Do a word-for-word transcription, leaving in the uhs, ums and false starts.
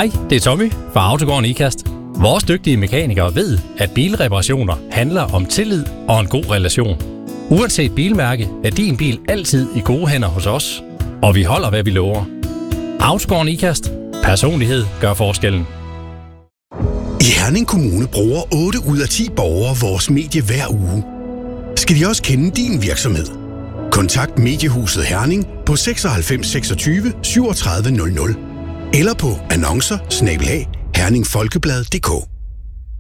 Hej, det er Tommy fra Autogården Ikast. Vores dygtige mekanikere ved, at bilreparationer handler om tillid og en god relation. Uanset bilmærke er din bil altid i gode hænder hos os, og vi holder, hvad vi lover. Autogården Ikast. Personlighed gør forskellen. I Herning Kommune bruger otte ud af ti borgere vores medie hver uge. Skal de også kende din virksomhed? Kontakt Mediehuset Herning på seksoghalvfems seksogtyve syvogtredive nul nul eller på annoncer snabel-a herningfolkeblad punktum d k.